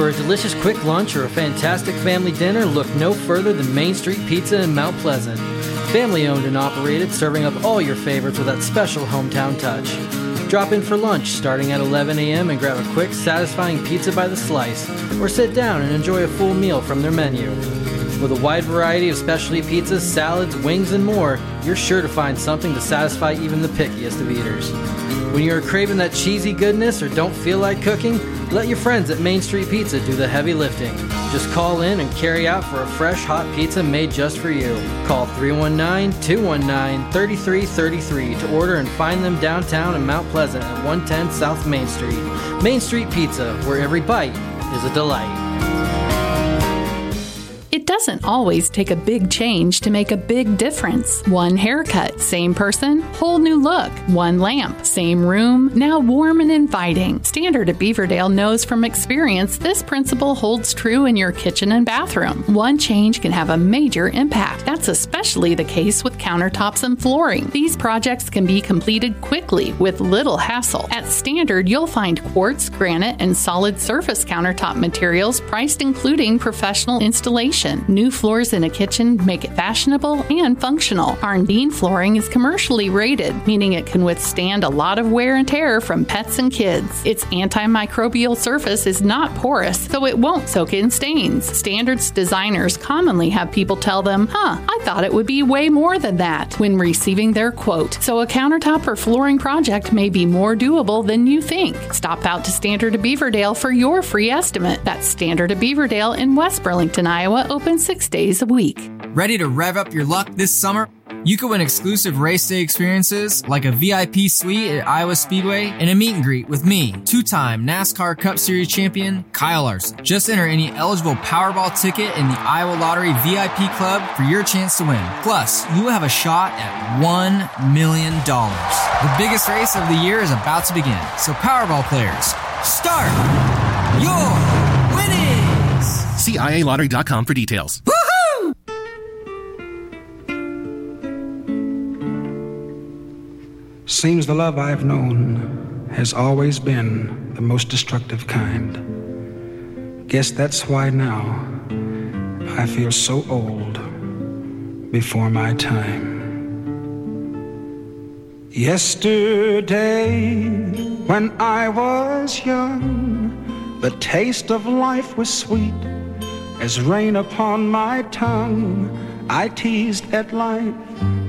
For a delicious quick lunch or a fantastic family dinner, look no further than Main Street Pizza in Mount Pleasant. Family owned and operated, serving up all your favorites with that special hometown touch. Drop in for lunch starting at 11 a.m. and grab a quick, satisfying pizza by the slice, or sit down and enjoy a full meal from their menu. With a wide variety of specialty pizzas, salads, wings, and more, you're sure to find something to satisfy even the pickiest of eaters. When you're craving that cheesy goodness or don't feel like cooking, let your friends at Main Street Pizza do the heavy lifting. Just call in and carry out for a fresh, hot pizza made just for you. Call 319-219-3333 to order and find them downtown in Mount Pleasant at 110 South Main Street. Main Street Pizza, where every bite is a delight. It doesn't always take a big change to make a big difference. One haircut, same person, whole new look. One lamp, same room, now warm and inviting. Standard at Beaverdale knows from experience this principle holds true in your kitchen and bathroom. One change can have a major impact. That's especially the case with countertops and flooring. These projects can be completed quickly with little hassle. At Standard, you'll find quartz, granite, and solid surface countertop materials priced including professional installation. New floors in a kitchen make it fashionable and functional. Arndine flooring is commercially rated, meaning it can withstand a lot of wear and tear from pets and kids. Its antimicrobial surface is not porous, so it won't soak in stains. Standard's designers commonly have people tell them, I thought it would be way more than that when receiving their quote. So a countertop or flooring project may be more doable than you think. Stop out to Standard of Beaverdale for your free estimate. That's Standard of Beaverdale in West Burlington, Iowa, open 6 days a week. Ready to rev up your luck this summer? You can win exclusive race day experiences like a VIP suite at Iowa Speedway and a meet and greet with me, two-time NASCAR Cup Series champion Kyle Larson. Just enter any eligible Powerball ticket in the Iowa Lottery VIP Club for your chance to win. Plus, you will have a shot at $1 million. The biggest race of the year is about to begin, so Powerball players, start your winning! See IALottery.com for details. Woohoo! Seems the love I've known has always been the most destructive kind. Guess that's why now I feel so old before my time. Yesterday, when I was young, the taste of life was sweet as rain upon my tongue. I teased at life